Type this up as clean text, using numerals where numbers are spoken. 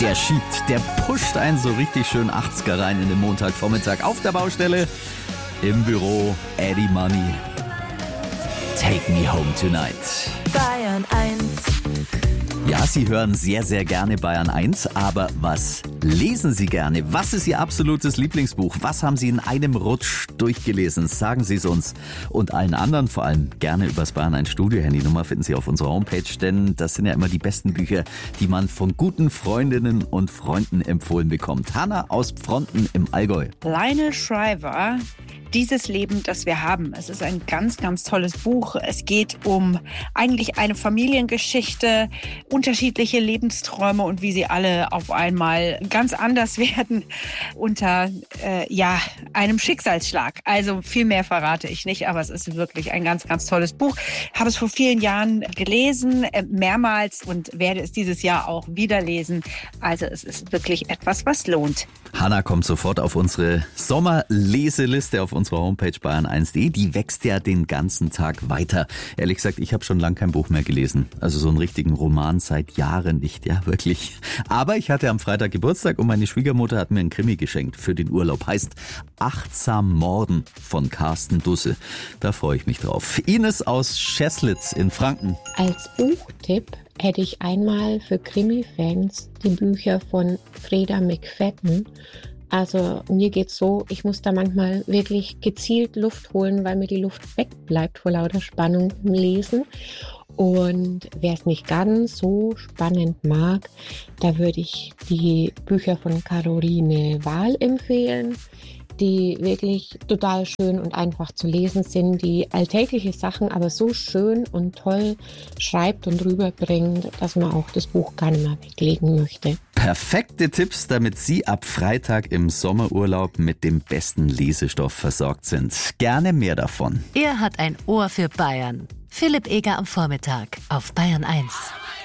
Der schiebt, der pusht einen so richtig schön 80er rein in den Montagvormittag auf der Baustelle, im Büro, Eddie Money. Take me home tonight. Bayern 1. Ja, Sie hören sehr, sehr gerne Bayern 1, aber was lesen Sie gerne? Was ist Ihr absolutes Lieblingsbuch? Was haben Sie in einem Rutsch durchgelesen? Sagen Sie es uns und allen anderen, vor allem gerne übers Bayern 1 Studio. Handynummer finden Sie auf unserer Homepage, denn das sind ja immer die besten Bücher, die man von guten Freundinnen und Freunden empfohlen bekommt. Hanna aus Pfronten im Allgäu. Lionel Shriver, Dieses Leben, das wir haben. Es ist ein ganz, ganz tolles Buch. Es geht um eigentlich eine Familiengeschichte, unterschiedliche Lebensträume und wie sie alle auf einmal ganz anders werden unter einem Schicksalsschlag. Also viel mehr verrate ich nicht, aber es ist wirklich ein ganz, ganz tolles Buch. Habe es vor vielen Jahren gelesen, mehrmals und werde es dieses Jahr auch wieder lesen. Also es ist wirklich etwas, was lohnt. Hanna kommt sofort auf unsere Sommerleseliste auf unserer Homepage bayern1.de. Die wächst ja den ganzen Tag weiter. Ehrlich gesagt, ich habe schon lange kein Buch mehr gelesen. Also so einen richtigen Roman seit Jahren nicht, ja wirklich. Aber ich hatte am Freitag Geburtstag und meine Schwiegermutter hat mir einen Krimi geschenkt für den Urlaub. Heißt Achtsam Morden von Carsten Dusse. Da freue ich mich drauf. Ines aus Scheslitz in Franken. Als Buchtipp hätte ich einmal für Krimi-Fans die Bücher von Freda McFadden. Also mir geht's so, ich muss da manchmal wirklich gezielt Luft holen, weil mir die Luft wegbleibt vor lauter Spannung im Lesen. Und wer es nicht ganz so spannend mag, da würde ich die Bücher von Caroline Wahl empfehlen, die wirklich total schön und einfach zu lesen sind, die alltägliche Sachen aber so schön und toll schreibt und rüberbringt, dass man auch das Buch gar nicht mehr weglegen möchte. Perfekte Tipps, damit Sie ab Freitag im Sommerurlaub mit dem besten Lesestoff versorgt sind. Gerne mehr davon. Er hat ein Ohr für Bayern. Philipp Eger am Vormittag auf Bayern 1.